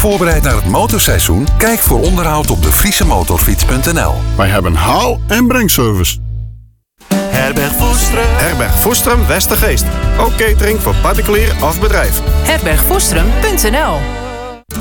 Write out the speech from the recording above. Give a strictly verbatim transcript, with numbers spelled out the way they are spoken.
voorbereidt naar het motorseizoen? Kijk voor onderhoud op de friese motorfiets punt n l. Wij hebben haal- en brengservice. Herberg Voestrum. Herberg Voestrum Westergeest. Ook catering voor particulier of bedrijf. herberg voestrum punt n l